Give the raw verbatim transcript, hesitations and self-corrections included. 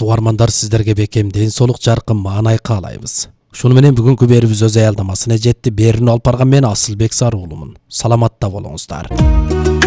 урматтуу угармандар, сиздерге бекем ден соолук, жаркын маанай каалайбыз. Ушуну менен бүгүнкү берүүбүз өз аялдамасына жетти. Берүүнү алып барган мен Асылбек Сарыуулумун. Саламатта болуңуздар.